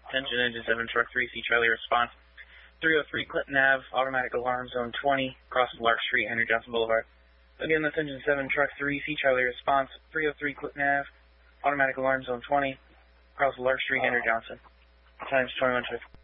Attention Engine 7, Truck 3, see Charlie response. 303 Clinton Ave, automatic alarm zone 20, across Lark Street, Henry Johnson Boulevard. Again, that's Engine 7, Truck 3, see Charlie response. 303 Clinton Ave, automatic alarm zone 20, across Lark Street, Henry Johnson. Times 21 25.